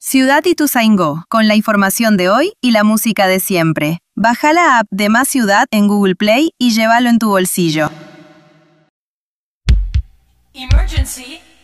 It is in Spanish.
Ciudad Ituzaingó, con la información de hoy y la música de siempre. Baja la app de Más Ciudad en Google Play y llévalo en tu bolsillo. Emergency.